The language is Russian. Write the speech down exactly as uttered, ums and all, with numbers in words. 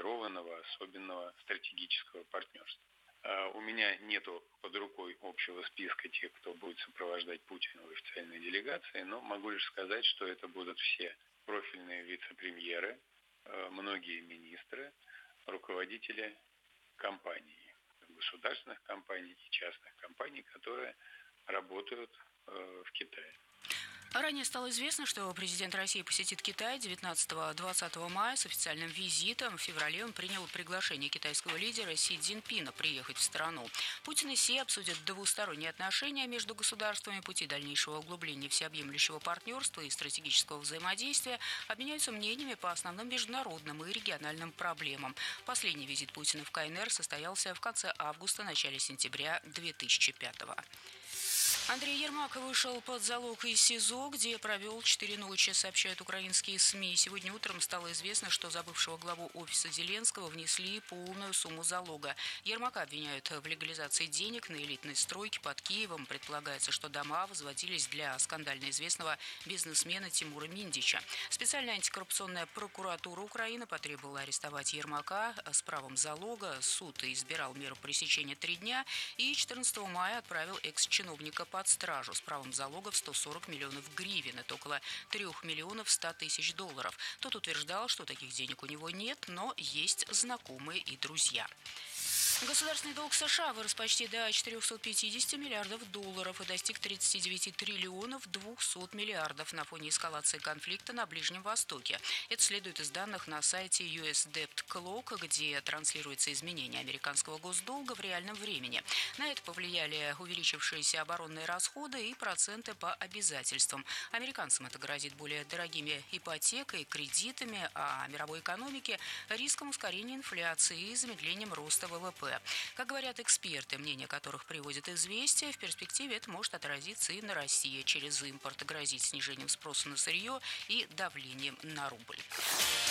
сформированного, особенного стратегического партнерства. У меня нету под рукой общего списка тех, кто будет сопровождать Путина в официальной делегации, но могу лишь сказать, что это будут все профильные вице-премьеры, многие министры, руководители компаний, государственных компаний и частных компаний, которые работают в Китае. Ранее стало известно, что президент России посетит Китай девятнадцатого-двадцатого мая с официальным визитом. В феврале он принял приглашение китайского лидера Си Цзиньпина приехать в страну. Путин и Си обсудят двусторонние отношения между государствами, пути дальнейшего углубления всеобъемлющего партнерства и стратегического взаимодействия, обменяются мнениями по основным международным и региональным проблемам. Последний визит Путина в КНР состоялся в конце августа, начале сентября две тысячи пятого. Андрей Ермак вышел под залог из СИЗО, где провел четыре ночи, сообщают украинские СМИ. Сегодня утром стало известно, что за бывшего главу офиса Зеленского внесли полную сумму залога. Ермака обвиняют в легализации денег на элитной стройке под Киевом. Предполагается, что дома возводились для скандально известного бизнесмена Тимура Миндича. Специальная антикоррупционная прокуратура Украины потребовала арестовать Ермака с правом залога. Суд избирал меру пресечения три дня и четырнадцатого мая отправил экс-чиновника под стражу с правом залога в сто сорок миллионов гривен. Это около трех миллионов ста тысяч долларов. Тот утверждал, что таких денег у него нет, но есть знакомые и друзья. Государственный долг США вырос почти до четырехсот пятидесяти миллиардов долларов и достиг тридцати девяти триллионов двухсот миллиардов на фоне эскалации конфликта на Ближнем Востоке. Это следует из данных на сайте ю эс Debt Clock, где транслируется изменение американского госдолга в реальном времени. На это повлияли увеличившиеся оборонные расходы и проценты по обязательствам. Американцам это грозит более дорогими ипотекой, кредитами, а мировой экономике – риском ускорения инфляции и замедлением роста вэ вэ пэ. Как говорят эксперты, мнение которых приводит «Известия», в перспективе это может отразиться и на России через импорт, грозить снижением спроса на сырье и давлением на рубль.